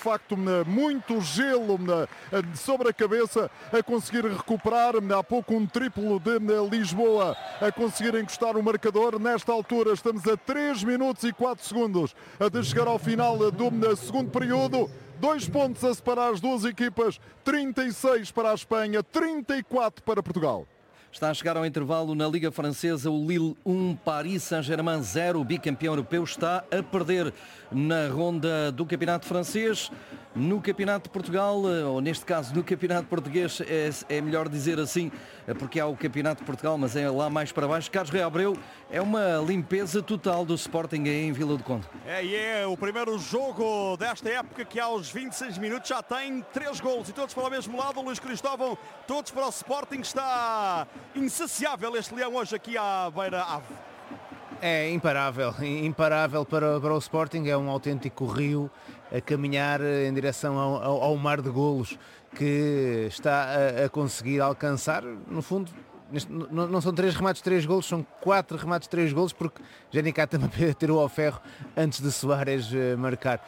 facto muito gelo sobre a cabeça, a conseguir recuperar. Há pouco um triplo de Lisboa a conseguir encostar o marcador. Nesta altura estamos a 3 minutos e 4 segundos de chegar ao final do segundo período. 2 pontos a separar as duas equipas, 36 para a Espanha, 34 para Portugal. Está a chegar ao intervalo na Liga Francesa o Lille 1, Paris Saint-Germain 0. O bicampeão europeu está a perder na ronda do Campeonato Francês. No Campeonato de Portugal, ou neste caso no Campeonato Português, é melhor dizer assim, porque há o Campeonato de Portugal, mas é lá mais para baixo. Carlos Rei Abreu, é uma limpeza total do Sporting em Vila do Conde. É o primeiro jogo desta época que aos 26 minutos já tem 3 golos e todos para o mesmo lado. Luís Cristóvão, todos para o Sporting. Está insaciável este Leão hoje aqui à beira-ave. É imparável para o Sporting, é um autêntico rio a caminhar em direção ao mar de golos que está a conseguir alcançar. No fundo, não são 3 remates, 3 golos, são 4 remates, 3 golos, porque Janica também tirou ao ferro antes de Soares marcar.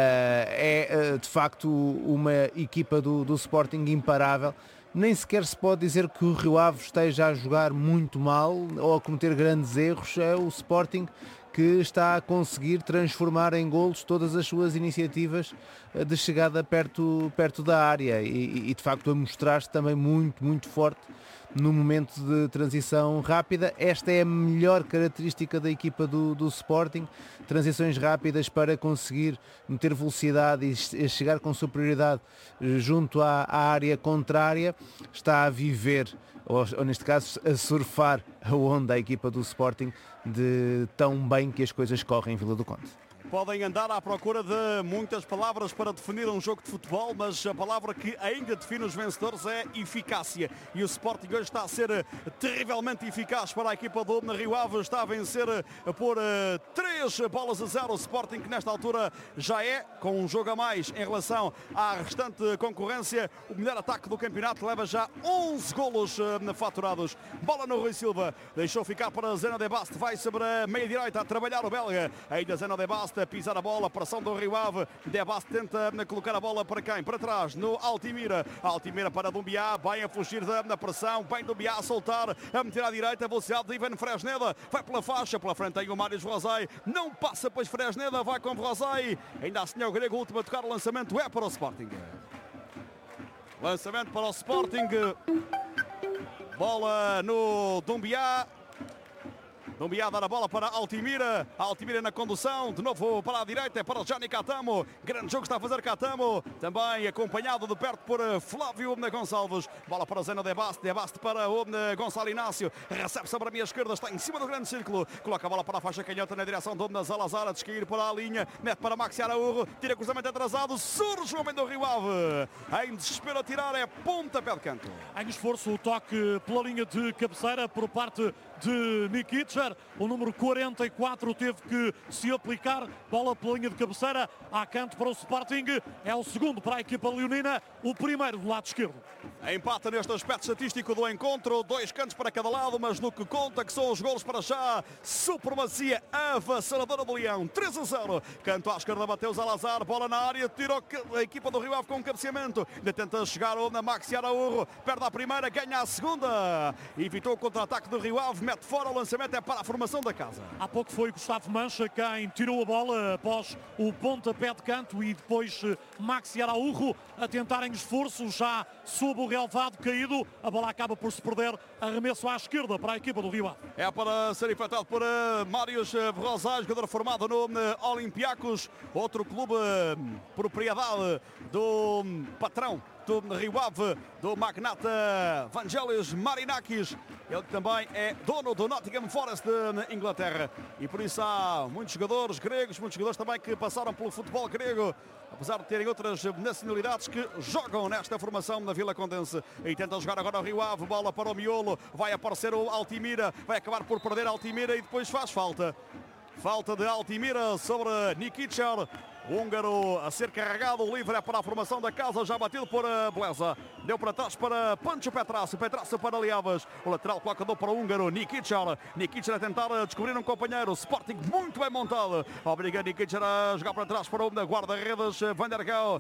É de facto uma equipa do Sporting imparável. Nem sequer se pode dizer que o Rio Ave esteja a jogar muito mal ou a cometer grandes erros. É o Sporting que está a conseguir transformar em golos todas as suas iniciativas de chegada perto da área e de facto a mostrar-se também muito forte no momento de transição rápida. Esta é a melhor característica da equipa do Sporting, transições rápidas para conseguir meter velocidade e chegar com superioridade junto à área contrária. Está a viver, ou neste caso a surfar a onda a equipa do Sporting de tão bem que as coisas correm em Vila do Conde. Podem andar à procura de muitas palavras para definir um jogo de futebol, mas a palavra que ainda define os vencedores é eficácia. E o Sporting hoje está a ser terrivelmente eficaz para a equipa do Rio Ave. Está a vencer por 3-0 o Sporting, que nesta altura já é, com um jogo a mais em relação à restante concorrência, o melhor ataque do campeonato. Leva já 11 golos faturados. Bola no Rui Silva. Deixou ficar para Zeno de Baste. Vai sobre a meia-direita a trabalhar o belga. Ainda Zeno de Baste a pisar a bola, pressão do Rio Ave. De Baste tenta colocar a bola para quem? Para trás, no Altimira. Altimira para Dumbiá, bem a fugir da pressão, bem Dumbiá a soltar, a meter à direita, a velocidade de Ivan Fresneda, vai pela faixa, pela frente tem o Marius Rosai, não passa, pois Fresneda vai com Rosai, ainda assim é o grego, o último a tocar, o lançamento é para o Sporting. Lançamento para o Sporting, bola no Dumbiá. Dumbiá dá a bola para Altimira. Altimira na condução. De novo para a direita. É para Gianni Catamo. Grande jogo está a fazer Catamo. Também acompanhado de perto por Flávio Gonçalves. Bola para Zeno de Baste. De Baste para o Gonçalo Inácio. Recebe sobre a minha esquerda. Está em cima do grande círculo. Coloca a bola para a faixa canhota na direção do Salazar. A descair para a linha. Mete para Maxi Araújo. Tira cruzamento atrasado. Surge o homem do Rio Ave. Em desespero a tirar. É pontapé de canto. Em esforço o toque pela linha de cabeceira por parte de Nikic. O número 44 teve que se aplicar. Bola pela linha de cabeceira. Há canto para o Sporting. É o segundo para a equipa leonina. O primeiro do lado esquerdo. Empata neste aspecto estatístico do encontro. 2 cantos para cada lado, mas no que conta que são os golos para já. Supremacia avassaladora do Leão. 3-0. Canto à esquerda, bateu Salazar. Bola na área. Tirou a equipa do Rio Ave com um cabeceamento. Ainda tenta chegar na Maxi Araújo. Perde a primeira, ganha a segunda. Evitou o contra-ataque do Rio Ave. Mete fora, o lançamento é para a formação da casa. Há pouco foi Gustavo Mancha quem tirou a bola após o pontapé de canto e depois Maxi Araújo a tentar em esforço já sob o relvado caído. A bola acaba por se perder. Arremesso à esquerda para a equipa do Rio Ave. É para ser efetuado por Marius Rosais, jogador formado no Olympiacos, outro clube propriedade do patrão do Rio Ave, do magnata Vangelis Marinakis. Ele também é dono do Nottingham Forest de Inglaterra. E por isso há muitos jogadores gregos, muitos jogadores também que passaram pelo futebol grego, apesar de terem outras nacionalidades, que jogam nesta formação na Vila Condense. E tentam jogar agora o Rio Ave, bola para o miolo, vai aparecer o Altimira, vai acabar por perder Altimira e depois faz falta. Falta de Altimira sobre Nikic. O húngaro a ser carregado, o livre é para a formação da casa, já batido por Blesa. Deu para trás para Pancho Petrasso, Petrasso para Liavas. O lateral colocador para o húngaro, Nikic. Nikic a tentar descobrir um companheiro. Sporting muito bem montado. Obriga Nikic a jogar para trás para o guarda-redes Van der Gaal.